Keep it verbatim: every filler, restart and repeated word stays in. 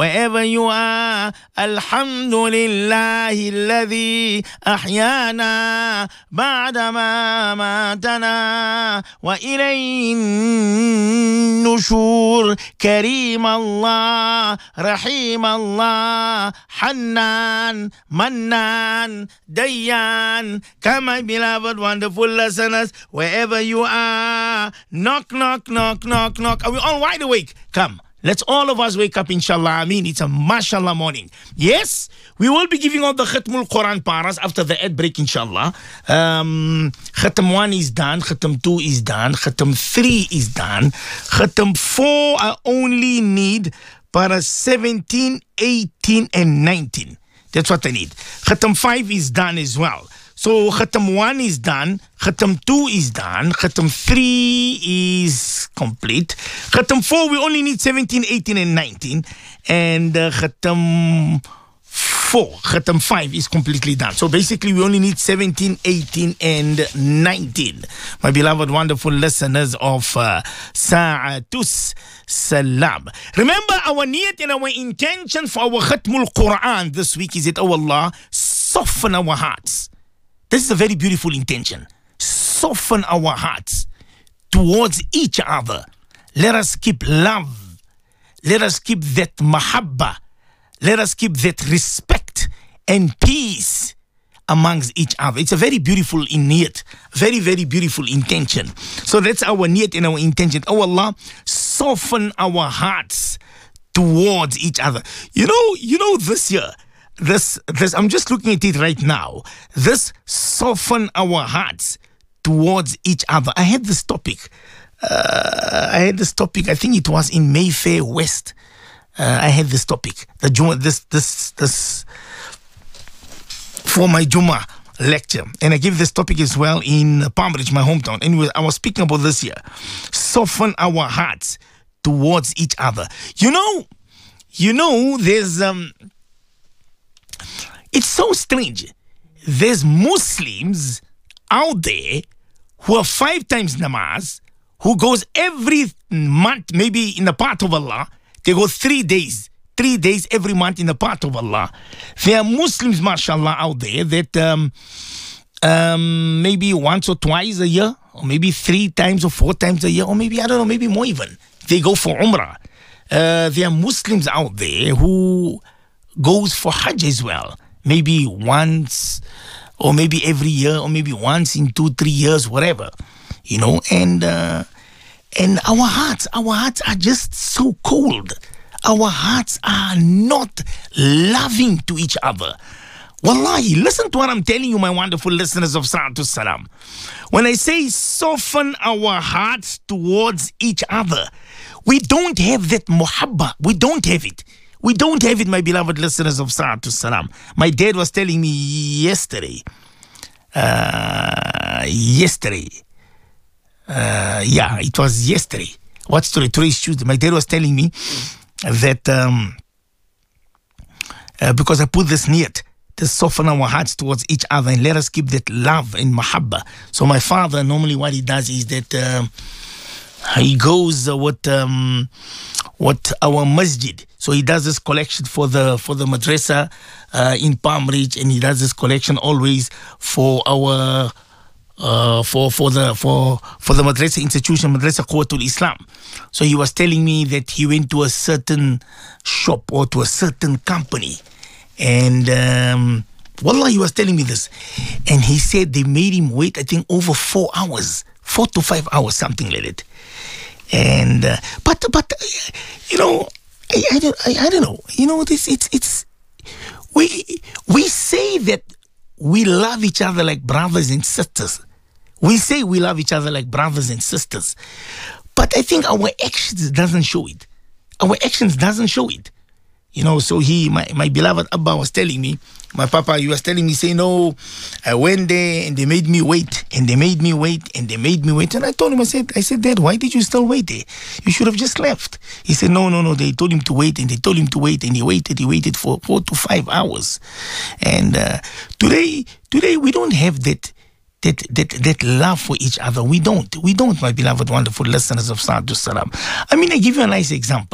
wherever you are. Alhamdulillah alladhi ahyana ba'da ma matana wa ilayhi nushur. Kareem Allah, Rahim Allah, Hannan, Mannan, Dayan. Come, my beloved, wonderful listeners, wherever you are. Knock, knock, knock, knock, knock. Are we all wide awake? Come. Let's all of us wake up, inshallah. I mean, it's a mashallah morning. Yes, we will be giving out the Khatmul Quran paras after the ad break, inshallah. Um, Khatam one is done. Khatam two is done. Khatam three is done. Khatam four, I only need para seventeen, eighteen, and nineteen. That's what I need. Khatam five is done as well. So Khatam one is done, Khatam two is done, Khatam three is complete. Khatam four, we only need seventeen, eighteen, and nineteen. And uh, Khatam four, Khatam five is completely done. So basically we only need seventeen, eighteen, and nineteen. My beloved, wonderful listeners of uh, Sa'atus Salam. Remember, our niyat and our intention for our Khatmul Quran this week is that, oh Allah, soften our hearts. This is a very beautiful intention. Soften our hearts towards each other. Let us keep love. Let us keep that mahabba. Let us keep that respect and peace amongst each other. It's a very beautiful niyat. Very, very beautiful intention. So that's our niyat and our intention. Oh Allah, soften our hearts towards each other. You know, you know this year, This, this, I'm just looking at it right now. This soften our hearts towards each other. I had this topic. Uh, I had this topic. I think it was in Mayfair West. Uh, I had this topic. The Juma, this, this, this, for my Juma lecture, and I gave this topic as well in Palm Ridge, my hometown. Anyway, I was speaking about this here. Soften our hearts towards each other. You know, you know, there's um. It's so strange. There's Muslims out there who are five times namaz, who goes every month, maybe in the path of Allah. They go three days, three days every month in the path of Allah. There are Muslims, mashallah, out there that um, um, maybe once or twice a year, or maybe three times or four times a year, or maybe, I don't know, maybe more even. They go for Umrah. Uh, there are Muslims out there who goes for Hajj as well. Maybe once, or maybe every year, or maybe once in two, three years, whatever, you know. And uh, and our hearts, our hearts are just so cold. Our hearts are not loving to each other. Wallahi, listen to what I'm telling you, my wonderful listeners of Sa'atus Salam. When I say soften our hearts towards each other, we don't have that muhabba. We don't have it. We don't have it, my beloved listeners of Sa'atus Salam. My dad was telling me yesterday, uh, yesterday, uh, yeah, it was yesterday. What's today? Today is Tuesday. My dad was telling me that um, uh, because I put this niyat to soften our hearts towards each other and let us keep that love and mahabba. So my father, normally what he does is that um, he goes uh, with um, what our masjid. So he does this collection for the for the madrasa uh, in Palm Ridge, and he does this collection always for our uh, for for the for for the madrasa institution, Madrasa Quwwatul Islam. So he was telling me that he went to a certain shop or to a certain company, and um, wallah, he was telling me this, and he said they made him wait, I think, over four hours, four to five hours, something like that. And uh, but but uh, you know. I, I, don't, I, I don't know. You know, this it's it's we we say that we love each other like brothers and sisters. We say we love each other like brothers and sisters. But I think our actions doesn't show it. Our actions doesn't show it. You know, so he, my, my beloved Abba was telling me, my papa, he was telling me, say, no, I went there and they made me wait, and they made me wait, and they made me wait. And I told him, I said, I said, Dad, why did you still wait there? You should have just left. He said, no, no, no, they told him to wait, and they told him to wait, and he waited, he waited for four to five hours. And uh, today, today we don't have that, that, that, that love for each other. We don't. We don't, my beloved, wonderful listeners of Sa'atus Salam. I mean, I give you a nice example.